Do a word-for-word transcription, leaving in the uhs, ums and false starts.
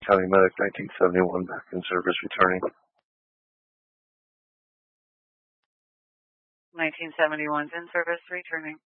County Medic nineteen seventy-one back in service returning. nineteen seventy-one's in service returning.